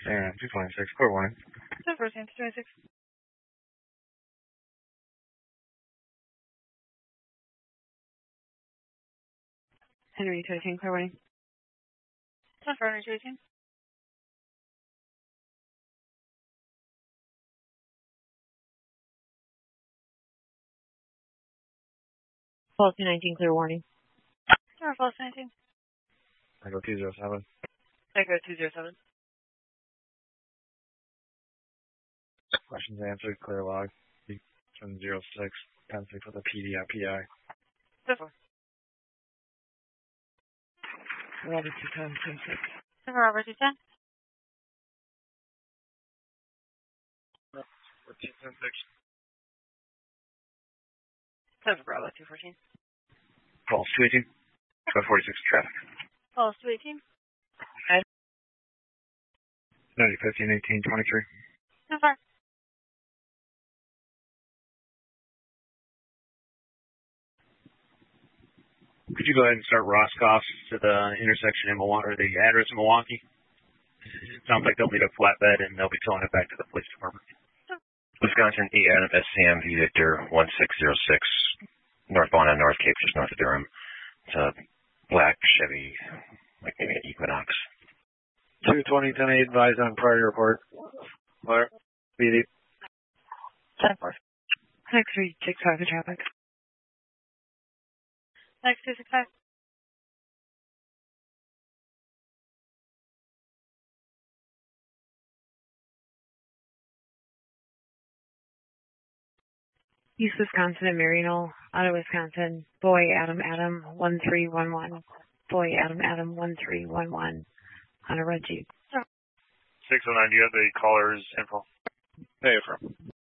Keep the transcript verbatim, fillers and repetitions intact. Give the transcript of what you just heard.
And two twenty-six, clear warning. ten four, two twenty-six. Henry two eighteen, clear warning. ten four, Henry two eighteen. False two nineteen, clear warning. ten four, false nineteen. Echo two zero seven. Echo two zero seven. Questions answered, clear log. seven zero six, ten six with a P D at P I. ten four. Robert two ten, ten six. ten four, Robert two ten. fourteen, ten six. ten four, Bravo two fourteen. False two eighteen. Code forty-six traffic. False two eighteen. ninety, fifteen, eighteen, twenty-three. ten four. Could you go ahead and start Roscoff to the intersection in Milwaukee, or the address in Milwaukee? It sounds like they'll need a flatbed and they'll be towing it back to the police department. Wisconsin E Adam S C M V Victor one six zero six, northbound on North Cape, just north of Durham. It's a black Chevy, like maybe an Equinox. two twenty, ten eight, advised on prior report. Where? B D. ten four. six three six five, the traffic. Next two six five. East Wisconsin and Maryknoll, out of Wisconsin. Boy Adam Adam one three one one. Boy Adam Adam one three one one on a red Jeep. six oh nine, do you have the caller's info? Hey, affirm.